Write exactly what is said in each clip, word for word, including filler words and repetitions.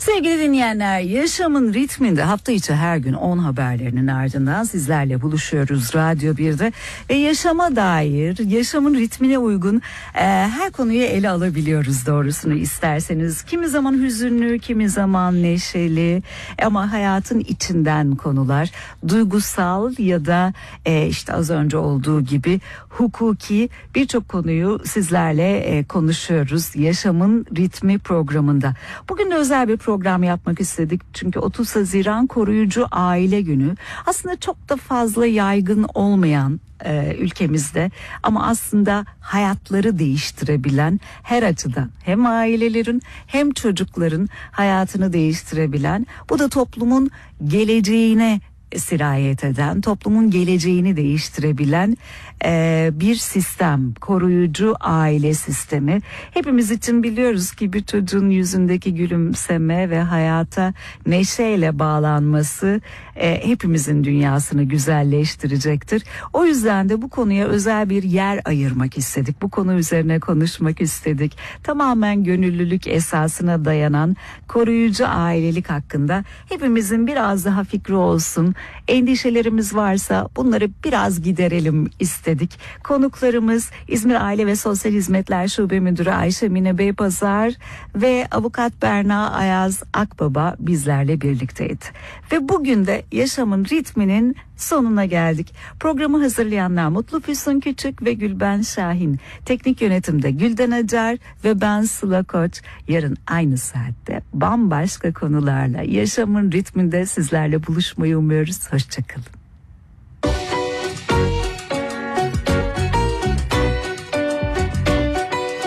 Sevgili dinleyenler, yaşamın ritminde hafta içi her gün on haberlerinin ardından sizlerle buluşuyoruz Radyo birde ve yaşama dair, yaşamın ritmine uygun e, her konuyu ele alabiliyoruz doğrusunu isterseniz. Kimi zaman hüzünlü, kimi zaman neşeli ama hayatın içinden konular, duygusal ya da e, işte az önce olduğu gibi hukuki birçok konuyu sizlerle e, konuşuyoruz yaşamın ritmi programında. Bugün de özel bir program yapmak istedik çünkü otuz Haziran Koruyucu Aile Günü aslında çok da fazla yaygın olmayan e, ülkemizde ama aslında hayatları değiştirebilen her açıdan hem ailelerin hem çocukların hayatını değiştirebilen, bu da toplumun geleceğine sirayet eden, toplumun geleceğini değiştirebilen e, bir sistem, koruyucu aile sistemi. Hepimiz için biliyoruz ki bir çocuğun yüzündeki gülümseme ve hayata neşeyle bağlanması e, hepimizin dünyasını güzelleştirecektir. O yüzden de bu konuya özel bir yer ayırmak istedik. Bu konu üzerine konuşmak istedik. Tamamen gönüllülük esasına dayanan koruyucu ailelik hakkında hepimizin biraz daha fikri olsun. Endişelerimiz varsa bunları biraz giderelim istedik. Konuklarımız İzmir Aile ve Sosyal Hizmetler Şube Müdürü Ayşe Mine Beypazar ve Avukat Berna Ayaz Akbaba bizlerle birlikteydi. Ve bugün de yaşamın ritminin sonuna geldik. Programı hazırlayanlar Mutlu Füsun Küçük ve Gülben Şahin. Teknik yönetimde Gülden Acar ve ben Sıla Koç. Yarın aynı saatte bambaşka konularla yaşamın ritminde sizlerle buluşmayı umuyoruz. Hoşçakalın.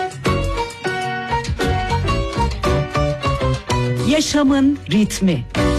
Yaşamın ritmi.